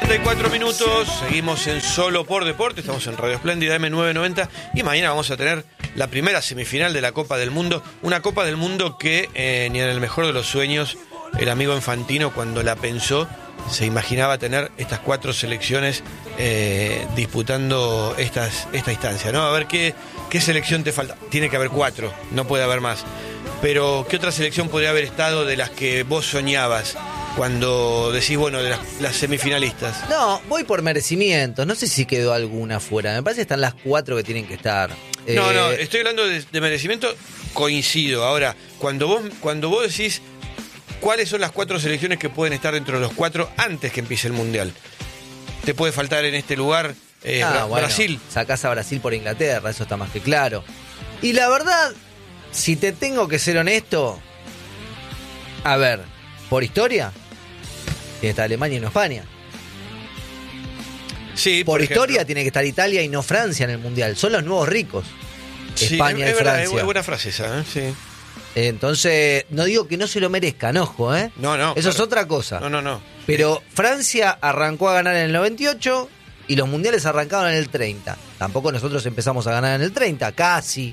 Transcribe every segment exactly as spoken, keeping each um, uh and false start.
cuarenta y cuatro minutos, seguimos en Solo por Deporte, estamos en Radio Espléndida eme novecientos noventa y mañana vamos a tener la primera semifinal de la Copa del Mundo, una Copa del Mundo que eh, ni en el mejor de los sueños el amigo Infantino, cuando la pensó, se imaginaba tener estas cuatro selecciones eh, disputando estas, esta instancia, ¿no? A ver qué, qué selección te falta. Tiene que haber cuatro, no puede haber más. Pero ¿qué otra selección podría haber estado de las que vos soñabas cuando decís, bueno, de las, las semifinalistas? No, voy por merecimientos. No sé si quedó alguna fuera. Me parece que están las cuatro que tienen que estar. No, eh... no, estoy hablando de, de merecimiento, coincido. Ahora, cuando vos, cuando vos decís cuáles son las cuatro selecciones que pueden estar dentro de los cuatro antes que empiece el Mundial, te puede faltar en este lugar eh, ah, Bra- bueno, Brasil. Sacás a Brasil por Inglaterra, eso está más que claro. Y la verdad, si te tengo que ser honesto, a ver, por historia, tiene que estar Alemania y no España. Sí, Por, por historia ejemplo. tiene que estar Italia y no Francia en el Mundial. Son los nuevos ricos. Sí, España es, y es verdad, Francia. es buena frase esa, ¿eh? Sí. Entonces, no digo que no se lo merezcan, ojo, ¿eh? No, no. Eso claro. es otra cosa. No, no, no. Pero Francia arrancó a ganar en el noventa y ocho y los mundiales arrancaron en el treinta. Tampoco nosotros empezamos a ganar en el treinta, casi,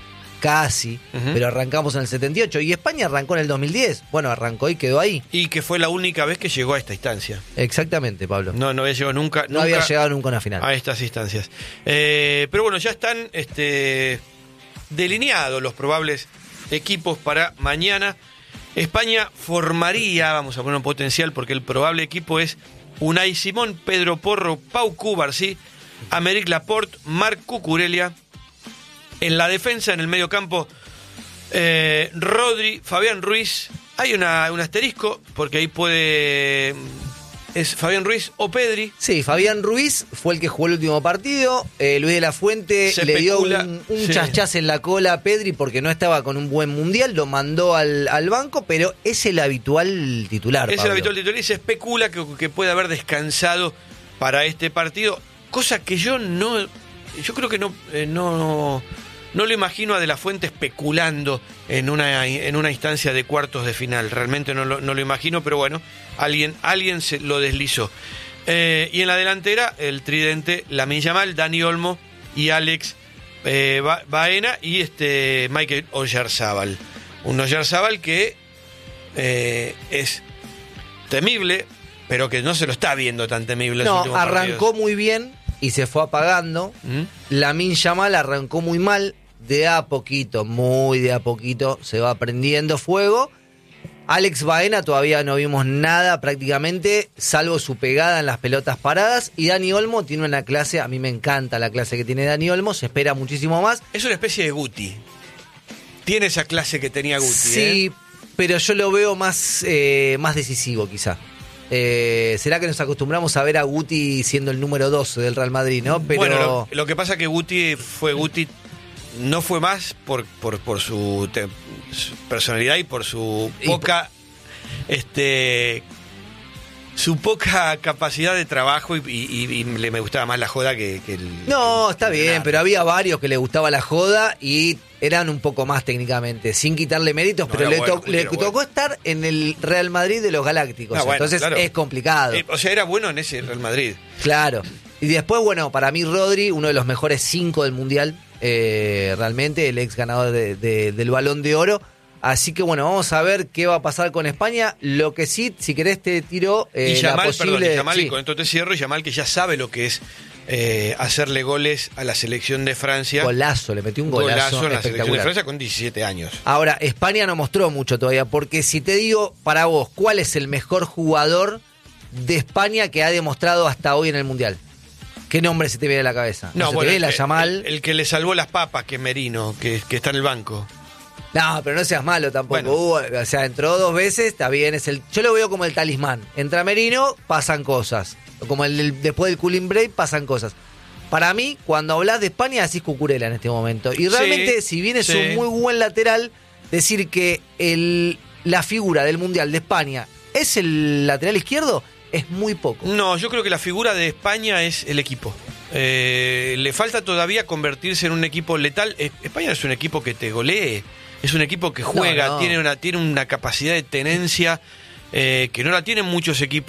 casi, Uh-huh. pero arrancamos en el setenta y ocho. Y España arrancó en el dos mil diez. Bueno, arrancó y quedó ahí. Y que fue la única vez que llegó a esta instancia. Exactamente, Pablo. No, No, no había llegado nunca, nunca había llegado nunca a una final. a estas instancias. Eh, pero bueno, ya están este, delineados los probables equipos para mañana. España formaría, vamos a poner un potencial, porque el probable equipo es Unai Simón, Pedro Porro, Pau Cubarsí, Aymeric Laporte, Marc Cucurella. En la defensa, en el medio campo, eh, Rodri, Fabián Ruiz. Hay una, un asterisco, porque ahí puede... Es Fabián Ruiz o Pedri. Sí, Fabián Ruiz fue el que jugó el último partido. Eh, Luis de la Fuente Se le dio especula, un, un sí. chachaz en la cola a Pedri porque no estaba con un buen mundial. Lo mandó al, al banco, pero es el habitual titular. Es Pablo. el habitual titular y se especula que, que puede haber descansado para este partido. Cosa que yo no... Yo creo que no... Eh, no No lo imagino a De la Fuente especulando en una, en una instancia de cuartos de final. Realmente no lo, no lo imagino, pero bueno, alguien, alguien se lo deslizó. Eh, y en la delantera, el tridente, Lamine Yamal, Dani Olmo y Alex eh, Ba- Baena y este Michael Oyarzabal. Un Oyarzabal que eh, es temible, pero que no se lo está viendo tan temible. en los No, últimos arrancó partidos. muy bien y se fue apagando. ¿Mm? Lamine Yamal arrancó muy mal. De a poquito, muy de a poquito, se va prendiendo fuego. Alex Baena todavía no vimos nada prácticamente, salvo su pegada en las pelotas paradas. Y Dani Olmo tiene una clase, a mí me encanta la clase que tiene Dani Olmo, se espera muchísimo más. Es una especie de Guti. Tiene esa clase que tenía Guti. Sí, ¿eh? pero yo lo veo más, eh, más decisivo quizá. Eh, ¿Será que nos acostumbramos a ver a Guti siendo el número dos del Real Madrid, no? Pero Bueno, lo, lo que pasa es que Guti fue Guti, no fue más por, por, por su, te- su personalidad y por su Y poca, este, su poca capacidad de trabajo y, y- y- y le me gustaba más la joda que, que el... no, que- está que bien, nada. pero había varios que le gustaba la joda y eran un poco más técnicamente, sin quitarle méritos, No, pero era le, bueno, to- Guti le era tocó bueno. estar en el Real Madrid de los Galácticos, Ah, bueno, entonces claro. es complicado. Eh, o sea, era bueno en ese Real Madrid. Claro. Y después, bueno, para mí Rodri, uno de los mejores cinco del Mundial, eh, realmente, el ex ganador de- de- del Balón de Oro. Así que bueno, vamos a ver qué va a pasar con España. Lo que sí, si querés te tiro eh, y la Yamal, posible... perdón, y Yamal, sí. y con esto te cierro, y Yamal que ya sabe lo que es eh, hacerle goles a la selección de Francia. Golazo, le metió un golazo, Golazo en la selección de espectacular. Francia con diecisiete años. Ahora, España no mostró mucho todavía, porque si te digo para vos, ¿cuál es el mejor jugador de España que ha demostrado hasta hoy en el Mundial? ¿Qué nombre se te viene a la cabeza? ¿No, se bueno, te viene el, la Yamal? el, el que le salvó las papas, que es Merino, que, que está en el banco. No, pero no seas malo tampoco. Bueno. Hubo- o sea, entró dos veces, está bien, es el. Yo lo veo como el talismán. Entra Merino, pasan cosas. Como el, del- después del cooling break, pasan cosas. Para mí, cuando hablas de España, decís Cucurella en este momento. Y realmente, Sí, si bien es sí. un muy buen lateral, decir que el, la figura del Mundial de España es el lateral izquierdo, es muy poco. No, yo creo que la figura de España es el equipo. Eh, le falta todavía convertirse en un equipo letal. Eh, España es un equipo que te golee, es un equipo que juega, No, no. tiene una tiene una capacidad de tenencia eh, que no la tienen muchos equipos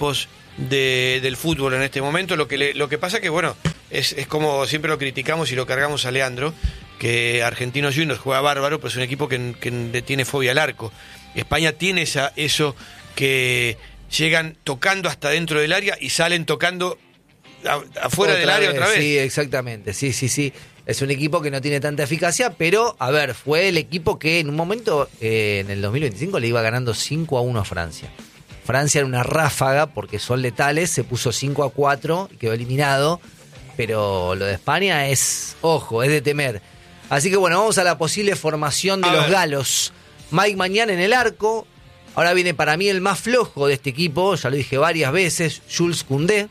de, del fútbol en este momento. Lo que le, lo que pasa que, bueno, es, es como siempre lo criticamos y lo cargamos a Leandro, que Argentinos Juniors juega bárbaro, pero es un equipo que, que le tiene fobia al arco. España tiene esa, eso que llegan tocando hasta dentro del área y salen tocando a, afuera otra del área vez, otra vez. Sí, exactamente, sí, sí, sí. Es un equipo que no tiene tanta eficacia, pero, a ver, fue el equipo que en un momento, eh, en el dos mil veinticinco, le iba ganando cinco a uno a Francia. Francia era una ráfaga, porque son letales, se puso cinco a cuatro y quedó eliminado, pero lo de España es, ojo, es de temer. Así que bueno, vamos a la posible formación de A los ver. galos. Mike Mañán en el arco. Ahora viene para mí el más flojo de este equipo, ya lo dije varias veces, Jules Koundé,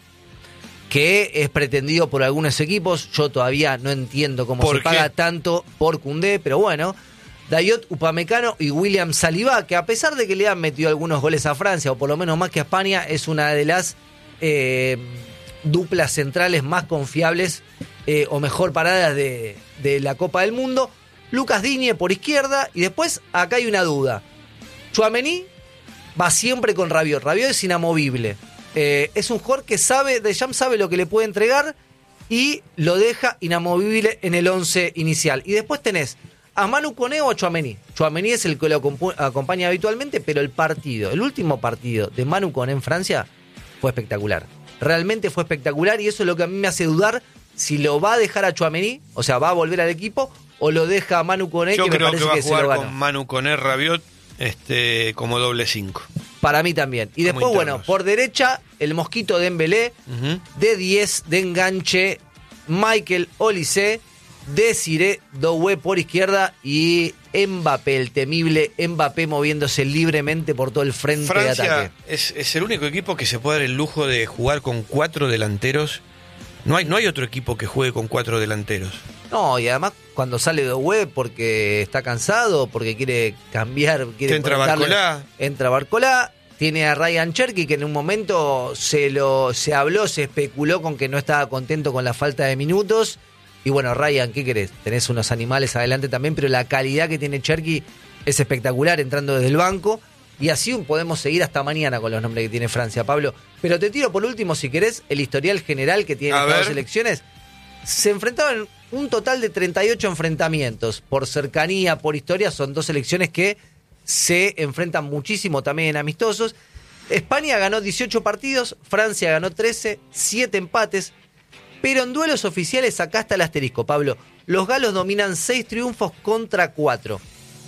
que es pretendido por algunos equipos. Yo todavía no entiendo cómo ¿Por se qué? paga tanto por Koundé, pero bueno. Dayot Upamecano y William Saliba, que a pesar de que le han metido algunos goles a Francia, o por lo menos más que a España, es una de las eh, duplas centrales más confiables eh, o mejor paradas de, de la Copa del Mundo. Lucas Digne por izquierda, y después acá hay una duda. Tchouaméni va siempre con Rabiot. Rabiot es inamovible. Eh, es un jugador que sabe, Deschamps sabe lo que le puede entregar y lo deja inamovible en el once inicial. Y después tenés a Manu Koné o a Tchouaméni. Tchouaméni es el que lo compu- acompaña habitualmente, pero el partido, el último partido de Manu Koné en Francia fue espectacular. Realmente fue espectacular, y eso es lo que a mí me hace dudar si lo va a dejar a Tchouaméni, o sea, va a volver al equipo, o lo deja a Manu Koné, Yo que me creo parece que va que a se lo jugar ganó. con Manu Koné, Rabiot, este, como doble cinco. Para mí también. Y Como después, bueno, internos. por derecha, el Mosquito Dembélé, Ujú. de diez, de enganche, Michael Olise, Desiré Doué por izquierda y Mbappé, el temible Mbappé, moviéndose libremente por todo el frente de Francia ataque. es, es el único equipo que se puede dar el lujo de jugar con cuatro delanteros. No hay, no hay otro equipo que juegue con cuatro delanteros. No, y además cuando sale Doué porque está cansado, porque quiere cambiar, quiere Te entra darle- Barcolá. Entra Barcolá, tiene a Ryan Cherky, que en un momento se lo se habló, se especuló con que no estaba contento con la falta de minutos. Y bueno, Ryan, ¿qué querés? Tenés unos animales adelante también, pero la calidad que tiene Cherky es espectacular entrando desde el banco. Y así podemos seguir hasta mañana con los nombres que tiene Francia, Pablo. Pero te tiro por último, si querés, el historial general que tienen A estas ver. dos selecciones. Se enfrentaban un total de treinta y ocho enfrentamientos. Por cercanía, por historia, son dos selecciones que se enfrentan muchísimo también en amistosos. España ganó dieciocho partidos, Francia ganó trece, siete empates. Pero en duelos oficiales, acá está el asterisco, Pablo. Los galos dominan seis triunfos contra cuatro.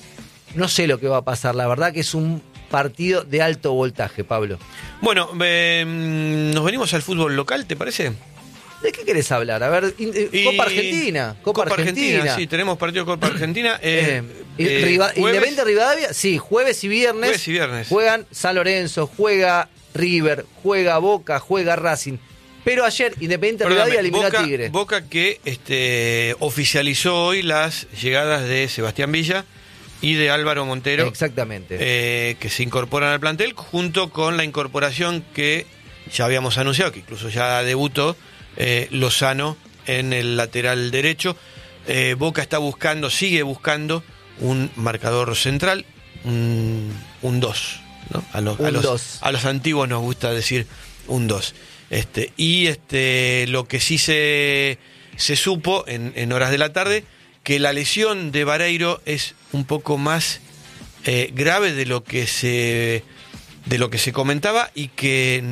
No sé lo que va a pasar, la verdad que es un partido de alto voltaje, Pablo. Bueno, eh, nos venimos al fútbol local, ¿te parece? ¿De qué querés hablar? A ver, in- eh, Y- Copa Argentina. Copa, Argentina. Sí, tenemos partido de Copa Argentina. Eh, Eh, eh, Riva- jueves- Independiente Rivadavia, sí, jueves y viernes. Jueves y viernes. Juegan San Lorenzo, juega River, juega Boca, juega Racing. Pero ayer Independiente Perdóname, Rivadavia eliminó Boca, a Tigre. Boca que este, oficializó hoy las llegadas de Sebastián Villa y de Álvaro Montero, Exactamente. eh, que se incorporan al plantel, junto con la incorporación que ya habíamos anunciado, que incluso ya debutó eh, Lozano en el lateral derecho. Eh, Boca está buscando, sigue buscando un marcador central, un, un dos, ¿no? A los, Un a los- dos. a los antiguos nos gusta decir un dos. Este, y este, lo que sí se, se supo en, en horas de la tarde, que la lesión de Vareiro es un poco más eh, grave de lo que se de lo que se comentaba, y que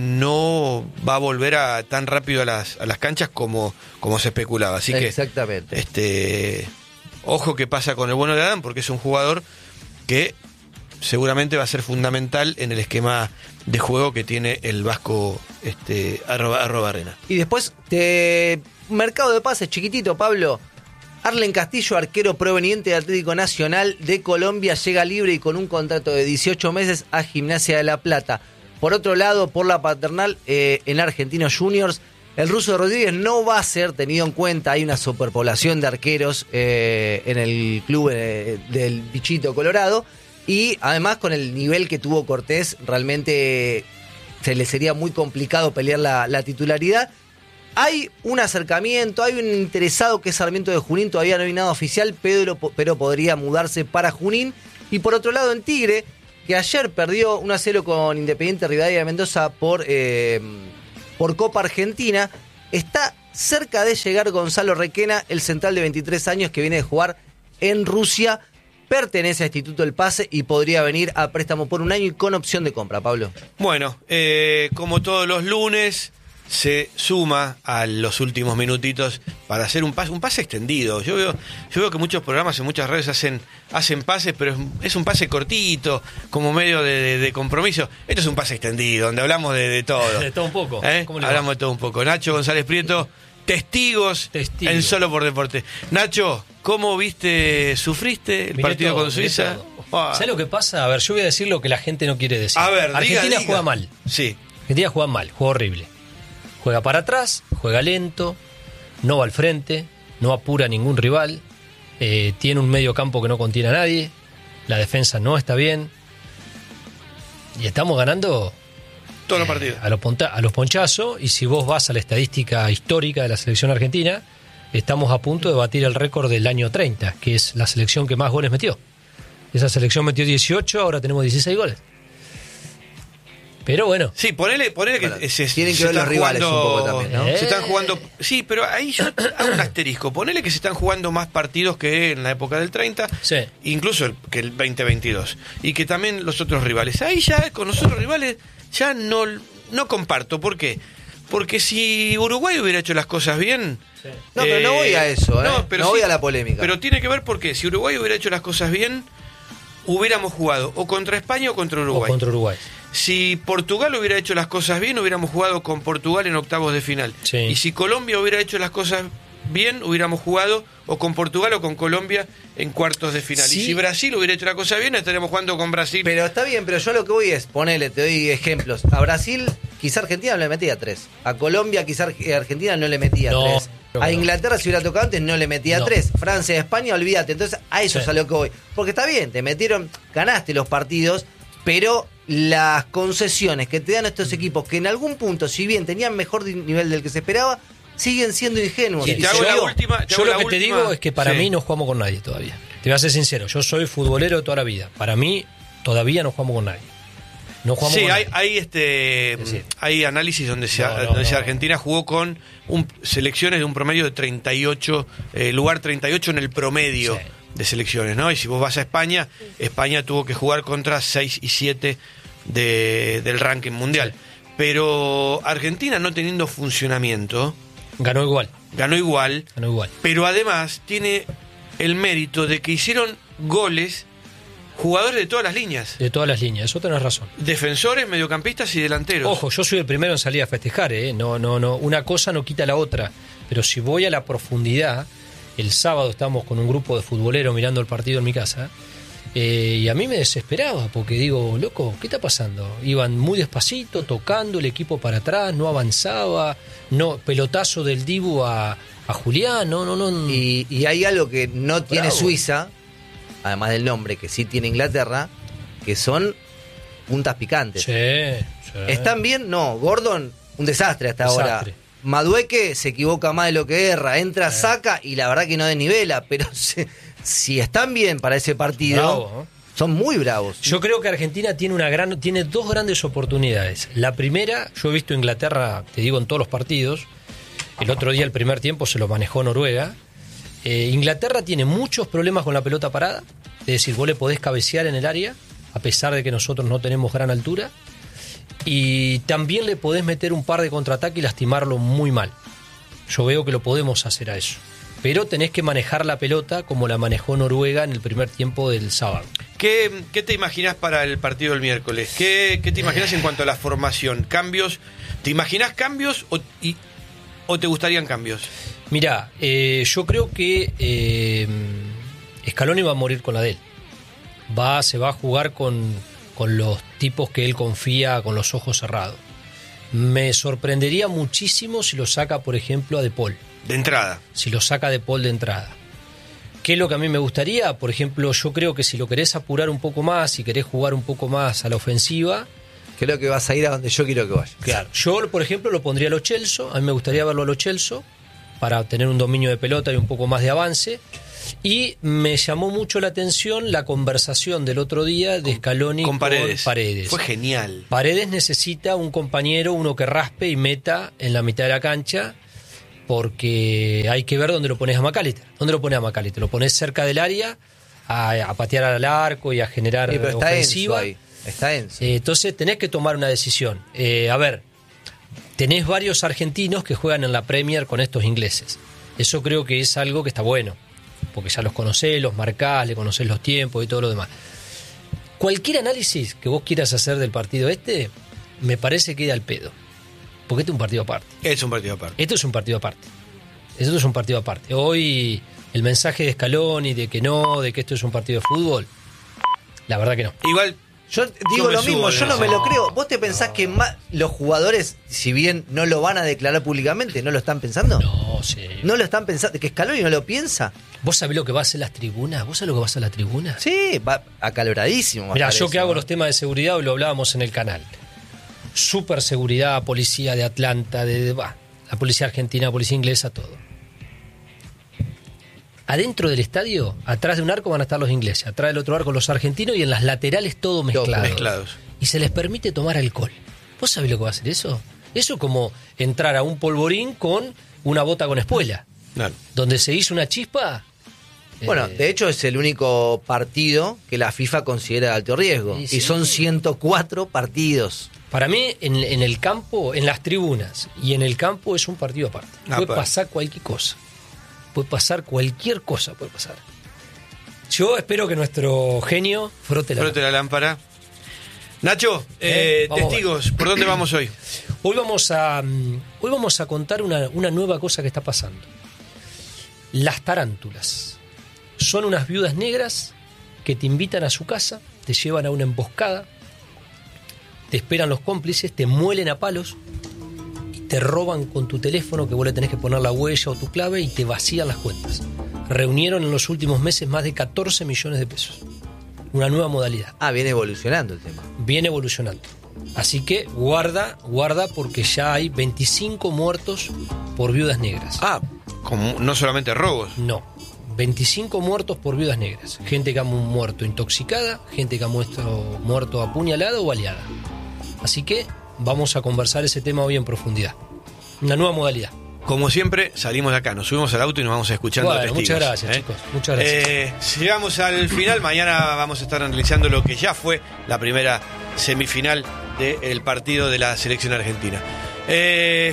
no va a volver a tan rápido a las, a las canchas como, como se especulaba. Así que Exactamente. este, ojo que pasa con el bueno de Adán, porque es un jugador que seguramente va a ser fundamental en el esquema de juego que tiene el Vasco este, arroba, arroba arena. Y después, de mercado de pases chiquitito, Pablo. Arlen Castillo, arquero proveniente de Atlético Nacional de Colombia, llega libre y con un contrato de dieciocho meses a Gimnasia de La Plata. Por otro lado, por la paternal, eh, en Argentinos Juniors, el ruso Rodríguez no va a ser tenido en cuenta. Hay una superpoblación de arqueros eh, en el club eh, del Bichito Colorado. Y además, con el nivel que tuvo Cortés, realmente se le sería muy complicado pelear la, la titularidad. Hay un acercamiento, hay un interesado que es Sarmiento de Junín, todavía no hay nada oficial, pero, pero podría mudarse para Junín. Y por otro lado, en Tigre, que ayer perdió uno a cero con Independiente Rivadavia de Mendoza por, eh, por Copa Argentina. Está cerca de llegar Gonzalo Requena, el central de veintitrés años que viene de jugar en Rusia. Pertenece a Instituto del Pase y podría venir a préstamo por un año y con opción de compra, Pablo. Bueno, eh, como todos los lunes, se suma a los últimos minutitos para hacer un pase, un pase extendido. Yo veo, yo veo que muchos programas en muchas redes hacen, hacen pases, pero es, es un pase cortito, como medio de, de, de compromiso. Esto es un pase extendido, donde hablamos de, de todo. De todo un poco. ¿Eh? Hablamos de todo un poco. Nacho González Prieto, testigos Testigos. en Solo por Deporte. Nacho, ¿cómo viste, sufriste el Miré partido todo, con Suiza? Ah. ¿Sabes lo que pasa? A ver, yo voy a decir lo que la gente no quiere decir. A ver, Argentina diga, juega diga. mal. Sí. Argentina juega mal, juega horrible. Juega para atrás, juega lento, no va al frente, no apura a ningún rival, eh, tiene un medio campo que no contiene a nadie, la defensa no está bien y estamos ganando Todos los eh, partidos. a los, ponta- a los ponchazos. Y si vos vas a la estadística histórica de la selección argentina, estamos a punto de batir el récord del año treinta, que es la selección que más goles metió. Esa selección metió dieciocho, ahora tenemos dieciséis goles. Pero bueno. Sí, ponele, ponele que Bueno, se, tienen se que ver los están rivales jugando- un poco también, ¿no? Eh. Se están jugando. Sí, pero ahí yo hago un asterisco. Ponele que se están jugando más partidos que en la época del treinta, Sí. incluso el, que el veinte veintidós. Y que también los otros rivales. Ahí ya con los otros rivales ya no, no comparto. ¿Por qué? Porque si Uruguay hubiera hecho las cosas bien. Sí. No, pero no voy a eso, ¿eh? No voy a la polémica. Pero tiene que ver porque si Uruguay hubiera hecho las cosas bien, hubiéramos jugado o contra España o contra O Uruguay. contra Uruguay. Si Portugal hubiera hecho las cosas bien, hubiéramos jugado con Portugal en octavos de final. Sí. Y si Colombia hubiera hecho las cosas bien, hubiéramos jugado o con Portugal o con Colombia en cuartos de final. Sí. Y si Brasil hubiera hecho la cosa bien, estaríamos jugando con Brasil. Pero está bien, pero yo lo que voy es, ponele, te doy ejemplos. A Brasil, quizá Argentina no le metía tres. A Colombia, quizá Ar- Argentina no le metía No, tres. no, A no. Inglaterra, si hubiera tocado antes, no le metía No. tres. Francia, España, olvídate. Entonces, a eso Sí. es a lo que voy. Porque está bien, te metieron, ganaste los partidos, pero las concesiones que te dan estos equipos, que en algún punto, si bien tenían mejor di- nivel del que se esperaba, siguen siendo ingenuos. Y Y te hago yo la digo, última. te Yo hago lo la que te última- digo es que para Sí. mí no jugamos con nadie todavía. Te voy a ser sincero, yo soy futbolero de toda la vida. Para mí todavía no jugamos con nadie. No jugamos Sí, con hay, nadie. hay este Es decir, hay análisis donde se no, no, donde se no. Argentina jugó con un, selecciones de un promedio de treinta y ocho, eh, lugar treinta y ocho en el promedio Sí. de selecciones, ¿no? Y si vos vas a España, España tuvo que jugar contra seis y siete de, del ranking mundial. Pero Argentina, no teniendo funcionamiento, Ganó igual, ganó igual, ganó igual. pero además tiene el mérito de que hicieron goles jugadores de todas las líneas. De todas las líneas, eso tenés razón. Defensores, mediocampistas y delanteros. Ojo, yo soy el primero en salir a festejar, ¿eh? No, no, no. Una cosa no quita la otra. Pero si voy a la profundidad, el sábado estamos con un grupo de futboleros mirando el partido en mi casa. eh, y a mí me desesperaba, porque digo, loco, ¿qué está pasando? Iban muy despacito, tocando el equipo para atrás, no avanzaba, no pelotazo del Dibu a, a Julián, no, no, no. Y, y hay algo que no tiene Bravo. Suiza, además del nombre, que sí tiene Inglaterra, que son puntas picantes. Sí, sí. ¿Están bien? No. Gordon, un desastre hasta Desastre. ahora. Madueque se equivoca más de lo que erra, entra, saca y la verdad que no desnivela, pero se- si están bien para ese partido, Bravo, ¿eh? son muy bravos. Yo creo que Argentina tiene una gran, tiene dos grandes oportunidades. La primera, yo he visto Inglaterra, te digo, en todos los partidos. El otro día, el primer tiempo, se lo manejó Noruega. Eh, Inglaterra tiene muchos problemas con la pelota parada. Es decir, vos le podés cabecear en el área, a pesar de que nosotros no tenemos gran altura. Y también le podés meter un par de contraataques y lastimarlo muy mal. Yo veo que lo podemos hacer a eso. Pero tenés que manejar la pelota como la manejó Noruega en el primer tiempo del sábado. ¿Qué, qué te imaginas para el partido del miércoles? ¿Qué, qué te imaginas en cuanto a la formación? ¿Cambios? ¿Te imaginas cambios o, y, o te gustarían cambios? Mirá, eh, yo creo que eh, Scaloni va a morir con la de él. Va, se va a jugar con, con los tipos que él confía con los ojos cerrados. Me sorprendería muchísimo si lo saca, por ejemplo, a De Paul. De entrada. Si lo saca De Paul de entrada. ¿Qué es lo que a mí me gustaría? Por ejemplo, yo creo que si lo querés apurar un poco más, si querés jugar un poco más a la ofensiva, Creo que vas a ir a donde yo quiero que vayas. claro, yo, por ejemplo, lo pondría a Lo Celso. A mí me gustaría verlo a Lo Celso para tener un dominio de pelota y un poco más de avance. Y me llamó mucho la atención la conversación del otro día de Scaloni con Paredes. con Paredes. Fue genial. Paredes necesita un compañero, uno que raspe y meta en la mitad de la cancha, porque hay que ver dónde lo pones a McAllister. ¿Dónde lo pones a McAllister? Lo pones cerca del área, a, a patear al arco y a generar Sí, pero está ofensiva. Enzo ahí. Está Enzo. Eh, entonces tenés que tomar una decisión. Eh, a ver, tenés varios argentinos que juegan en la Premier con estos ingleses. Eso creo que es algo que está bueno, porque ya los conocés, los marcás, le conocés los tiempos y todo lo demás. Cualquier análisis que vos quieras hacer del partido este, me parece que da al pedo. Porque este es un partido aparte. Es un partido aparte. Esto es un partido aparte. Esto es un partido aparte. Hoy el mensaje de Scaloni de que no, de que esto es un partido de fútbol, la verdad que no. Igual... Yo digo me lo subo mismo, en yo no eso. me lo creo. ¿Vos te pensás que más los jugadores, si bien no lo van a declarar públicamente, no lo están pensando? No, sí. ¿No lo están pensando? ¿Que Scaloni no lo piensa? ¿Vos sabés lo que va a hacer las tribunas? ¿Vos sabés lo que va a hacer la tribuna? Sí, va acaloradísimo. Mirá, parece, yo que hago ¿no? los temas de seguridad, hoy lo hablábamos en el canal. Super seguridad, policía de Atlanta, de, de bah, la policía argentina, policía inglesa, todo. Adentro del estadio, atrás de un arco van a estar los ingleses, atrás del otro arco los argentinos y en las laterales todo mezclado. mezclados. Y se les permite tomar alcohol. ¿Vos sabés lo que va a hacer eso? Eso es como entrar a un polvorín con una bota con espuela. Claro. Donde se hizo una chispa. Bueno, eh, de hecho es el único partido que la FIFA considera de alto riesgo. Sí, Y sí. son ciento cuatro partidos. Para mí, en, en el campo, en las tribunas y en el campo es un partido aparte. Ah, Puede para. pasar cualquier cosa. Puede pasar cualquier cosa, puede pasar. Yo espero que nuestro genio frote la Frote la lámpara. Nacho, eh, Eh, vamos a testigos, ¿por dónde vamos hoy? Hoy vamos a, mm, hoy vamos a contar una, una nueva cosa que está pasando. Las tarántulas. Son unas viudas negras que te invitan a su casa, te llevan a una emboscada, te esperan los cómplices, te muelen a palos y te roban con tu teléfono, que vos le tenés que poner la huella o tu clave, y te vacían las cuentas. Reunieron en los últimos meses más de catorce millones de pesos. Una nueva modalidad. Ah, viene evolucionando el tema. Viene evolucionando. Así que guarda, guarda, porque ya hay veinticinco muertos por viudas negras. Ah, como no solamente robos. No, veinticinco muertos por viudas negras. Gente que ha muerto intoxicada, gente que ha muerto, muerto apuñalada o baleada. Así que vamos a conversar ese tema hoy en profundidad. Una nueva modalidad. Como siempre, salimos de acá, nos subimos al auto y nos vamos escuchando Bueno, testigos. muchas gracias, ¿eh? chicos. Muchas gracias. Eh, llegamos al final. Mañana vamos a estar analizando lo que ya fue la primera semifinal del partido de la selección argentina. Eh,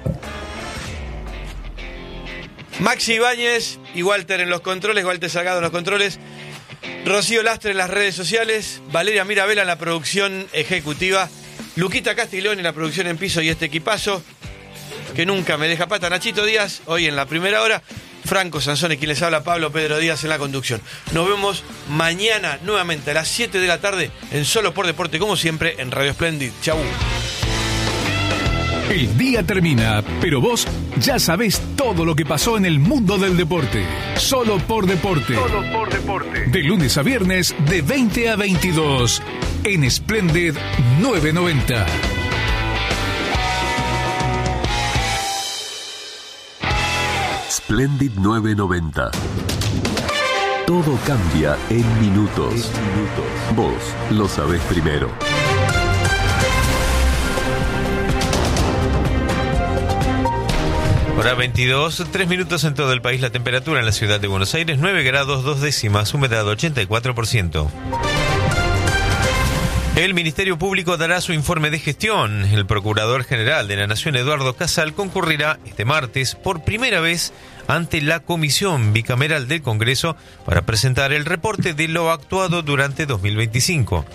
Maxi Ibáñez y Walter en los controles, Walter Salgado en los controles, Rocío Lastre en las redes sociales, Valeria Mirabella en la producción ejecutiva, Luquita Castiglione en la producción en piso y este equipazo que nunca me deja pata, Nachito Díaz, hoy en la primera hora, Franco Sansone, quien les habla, Pablo Pedro Díaz en la conducción. Nos vemos mañana nuevamente a las siete de la tarde en Solo por Deporte, como siempre, en Radio Splendid. Chau. El día termina, pero vos ya sabés todo lo que pasó en el mundo del deporte. Solo por Deporte. Solo por Deporte. De lunes a viernes, de veinte a veintidós, en Splendid novecientos noventa. Splendid novecientos noventa. Todo cambia en minutos. Vos lo sabés primero. Hora veintidós, tres minutos en todo el país. La temperatura en la ciudad de Buenos Aires, nueve grados, dos décimas, humedad ochenta y cuatro por ciento. El Ministerio Público dará su informe de gestión. El Procurador General de la Nación, Eduardo Casal, concurrirá este martes por primera vez ante la Comisión Bicameral del Congreso para presentar el reporte de lo actuado durante dos mil veinticinco.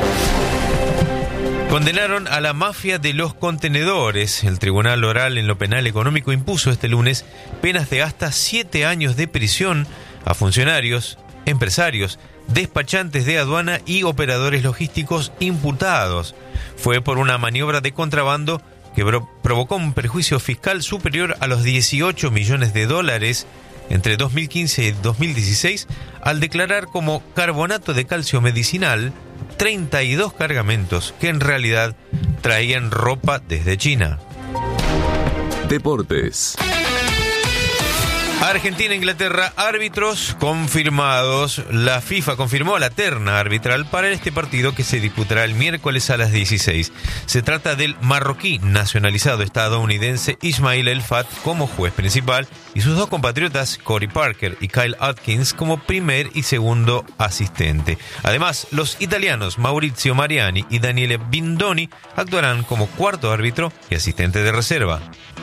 Condenaron a la mafia de los contenedores. El Tribunal Oral en lo Penal Económico impuso este lunes penas de hasta siete años de prisión a funcionarios, empresarios, despachantes de aduana y operadores logísticos imputados. Fue por una maniobra de contrabando que bro- provocó un perjuicio fiscal superior a los dieciocho millones de dólares entre dos mil quince y dos mil dieciséis al declarar como carbonato de calcio medicinal treinta y dos cargamentos que en realidad traían ropa desde China. Deportes. Argentina, Inglaterra, árbitros confirmados. La FIFA confirmó la terna arbitral para este partido que se disputará el miércoles a las dieciséis. Se trata del marroquí nacionalizado estadounidense Ismail El Fat como juez principal y sus dos compatriotas Corey Parker y Kyle Atkins como primer y segundo asistente. Además, los italianos Maurizio Mariani y Daniele Bindoni actuarán como cuarto árbitro y asistente de reserva.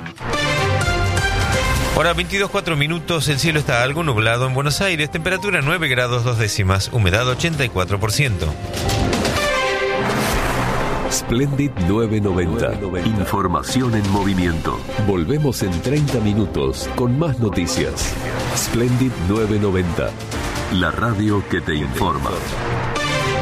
Ahora veintidós cuatro minutos, el cielo está algo nublado en Buenos Aires, temperatura nueve grados dos décimas, humedad ochenta y cuatro por ciento. Splendid novecientos noventa. Información en movimiento. Volvemos en treinta minutos con más noticias. Splendid novecientos noventa. La radio que te informa.